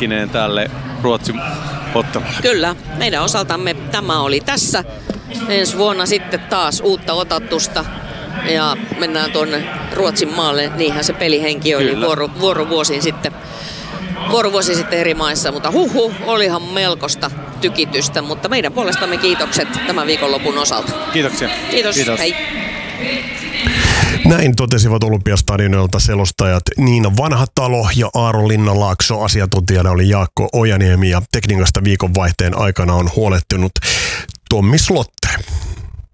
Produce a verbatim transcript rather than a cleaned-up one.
henkinen tälle Ruotsin ottelulle. Kyllä, meidän osaltamme tämä oli tässä. Ensi vuonna sitten taas uutta otatusta ja mennään tuonne Ruotsin maalle. Niinhän se pelihenki oli vuoro, vuorovuosiin sitten. Vuorovuosi sitten eri maissa, mutta huhu, olihan melkoista tykitystä, mutta meidän puolestamme kiitokset tämän viikonlopun osalta. Kiitoksia. Kiitos, Kiitos. Hei. Näin totesivat Olympiastadionilta selostajat Niina Vanhatalo ja Aaro Linnanlaakso. Asiantuntijana oli Jaakko Ojaniemi ja tekniikasta viikonvaihteen aikana on huolehtinut Tommi Slotter.